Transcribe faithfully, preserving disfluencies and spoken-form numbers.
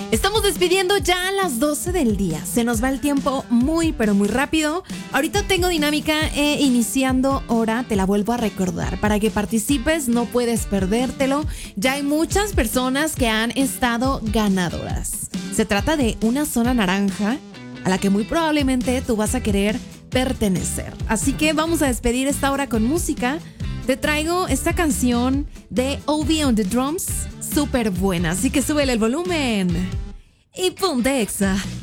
Estamos despidiendo ya a las doce del día. Se nos va el tiempo muy, pero muy rápido. Ahorita tengo dinámica e iniciando hora, te la vuelvo a recordar. Para que participes, no puedes perdértelo. Ya hay muchas personas que han estado ganadoras. Se trata de una zona naranja a la que muy probablemente tú vas a querer pertenecer. Así que vamos a despedir esta hora con música. Te traigo esta canción de Obi on the Drums, súper buena, así que súbele el volumen y ponte Exa.